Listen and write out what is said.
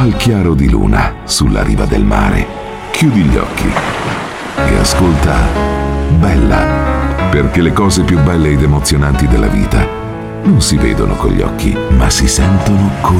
al chiaro di luna sulla riva del mare. Chiudi gli occhi e ascolta Bella, perché le cose più belle ed emozionanti della vita non si vedono con gli occhi, ma si sentono con